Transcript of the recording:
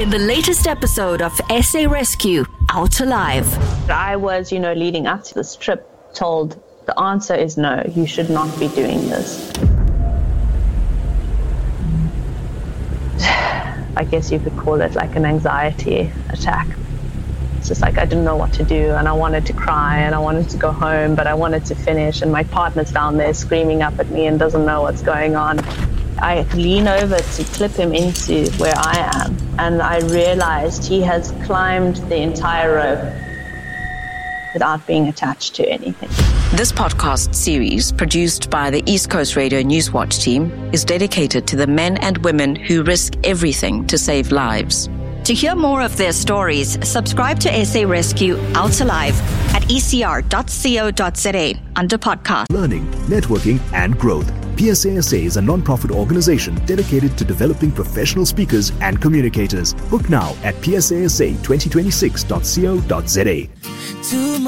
in the latest episode of SA Rescue Out Alive. I was, leading up to this trip, told the answer is no, you should not be doing this. I guess you could call it like an anxiety attack. It's just like I didn't know what to do, and I wanted to cry and I wanted to go home, but I wanted to finish, and my partner's down there screaming up at me and doesn't know what's going on. I lean over to clip him into where I am, and I realized he has climbed the entire rope without being attached to anything. This podcast series, produced by the East Coast Radio Newswatch team, is dedicated to the men and women who risk everything to save lives. To hear more of their stories, subscribe to SA Rescue Out Alive at ecr.co.za under podcast. Learning, networking, and growth. PSASA is a non-profit organization dedicated to developing professional speakers and communicators. Book now at psasa2026.co.za.